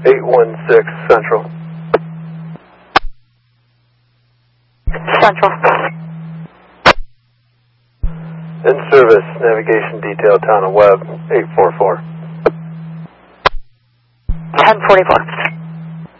816 Central. Central. In service, navigation detail, town of Webb, 844. 1044.